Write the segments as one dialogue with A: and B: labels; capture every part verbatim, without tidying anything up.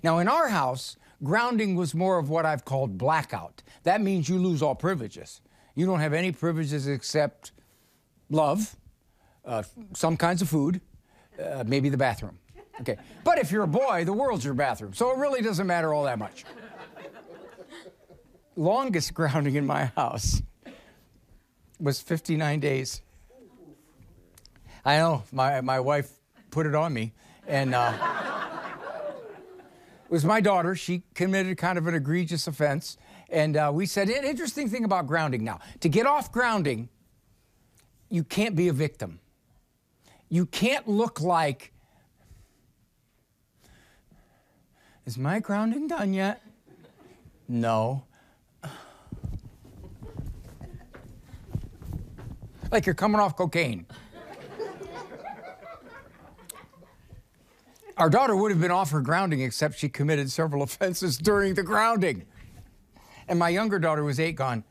A: Now, in our house, grounding was more of what I've called blackout. That means you lose all privileges. You don't have any privileges except love, uh, some kinds of food, uh, maybe the bathroom. Okay. But if you're a boy, the world's your bathroom. So it really doesn't matter all that much. Longest grounding in my house was fifty-nine days. I know, my, my wife put it on me. And uh, it was my daughter. She committed kind of an egregious offense. And uh, we said, an interesting thing about grounding now. To get off grounding, you can't be a victim. You can't look like, is my grounding done yet? No. Like you're coming off cocaine. Our daughter would have been off her grounding, except she committed several offenses during the grounding. And my younger daughter was eight, gone,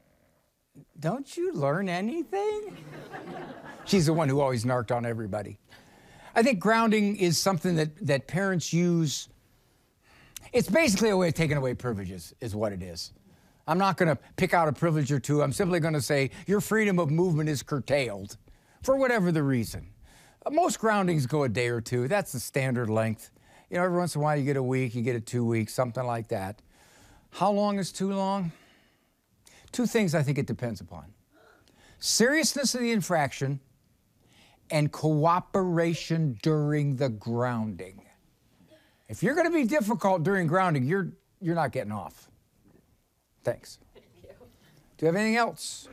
A: don't you learn anything? She's the one who always narked on everybody. I think grounding is something that, that parents use. It's basically a way of taking away privileges, is what it is. I'm not going to pick out a privilege or two. I'm simply going to say your freedom of movement is curtailed for whatever the reason. Most groundings go a day or two. That's the standard length. You know, every once in a while you get a week, you get a two weeks, something like that. How long is too long? Two things I think it depends upon. Seriousness of the infraction and cooperation during the grounding. If you're going to be difficult during grounding, you're, you're not getting off. Thanks. Thank you. Do you have anything else?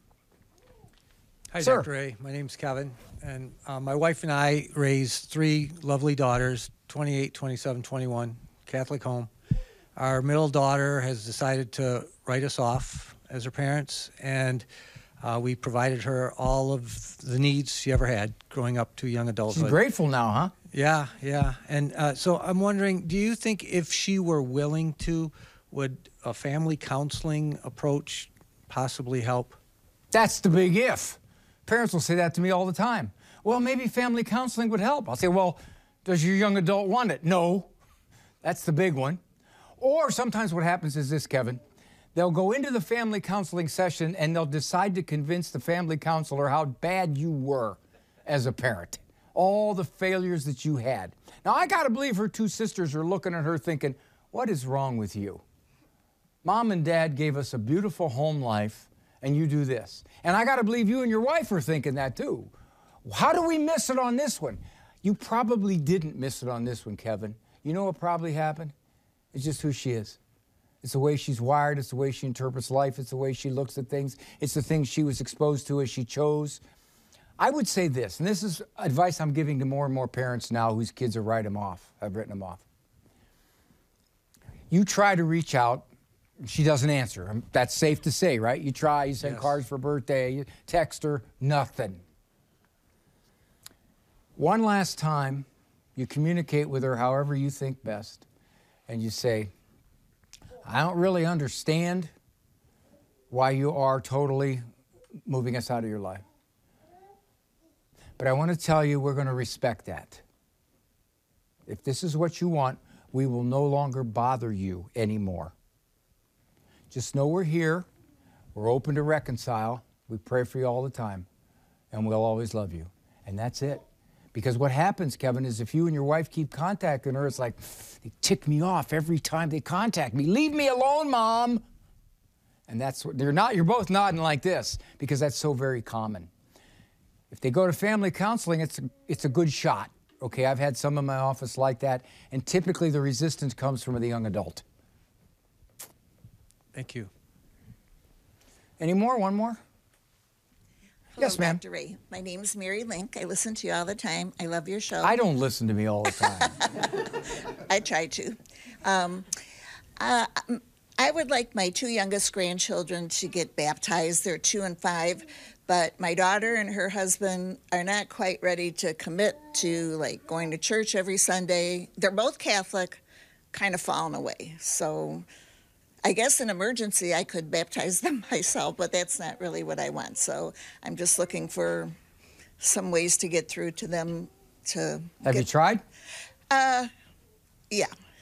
B: Hi,
A: Sir.
B: Doctor A. My name's Kevin, and uh, my wife and I raised three lovely daughters, twenty-eight, twenty-seven, twenty-one, Catholic home. Our middle daughter has decided to write us off as her parents, and uh, we provided her all of the needs she ever had growing up to young adulthood.
A: She's grateful now, huh?
B: Yeah, yeah. And uh, so I'm wondering, do you think if she were willing to, would a family counseling approach possibly help?
A: That's the big if. Parents will say that to me all the time. Well, maybe family counseling would help. I'll say, well, does your young adult want it? No. That's the big one. Or sometimes what happens is this, Kevin. They'll go into the family counseling session and they'll decide to convince the family counselor how bad you were as a parent. All the failures that you had. Now, I got to believe her two sisters are looking at her thinking, what is wrong with you? Mom and Dad gave us a beautiful home life, and you do this. And I got to believe you and your wife are thinking that too. How do we miss it on this one? You probably didn't miss it on this one, Kevin. You know what probably happened? It's just who she is. It's the way she's wired. It's the way she interprets life. It's the way she looks at things. It's the things she was exposed to as she chose. I would say this, and this is advice I'm giving to more and more parents now whose kids are writing them off, have written them off. You try to reach out. She doesn't answer. That's safe to say, right? You try, you send
B: Yes.
A: cards for birthday, you text her, nothing. One last time, you communicate with her however you think best, and you say, I don't really understand why you are totally moving us out of your life. But I want to tell you we're going to respect that. If this is what you want, we will no longer bother you anymore. Just know we're here. We're open to reconcile. We pray for you all the time. And we'll always love you. And that's it. Because what happens, Kevin, is if you and your wife keep contacting her, it's like, they tick me off every time they contact me. Leave me alone, Mom. And that's what, they're not, you're both nodding like this because that's so very common. If they go to family counseling, it's a, it's a good shot. Okay, I've had some in my office like that. And typically the resistance comes from the young adult.
B: Thank you.
A: Any more? One more?
C: Hello,
A: Yes, ma'am.
C: Doctor Ray. My name's Mary Link. I listen to you all the time. I love your show.
A: I don't listen to me all the time.
C: I try to. Um, uh, I would like my two youngest grandchildren to get baptized. They're two and five, but my daughter and her husband are not quite ready to commit to like going to church every Sunday. They're both Catholic, kind of fallen away. So I guess in emergency I could baptize them myself, but that's not really what I want. So I'm just looking for some ways to get through to them to
A: Have
C: get,
A: you tried?
C: Uh, yeah.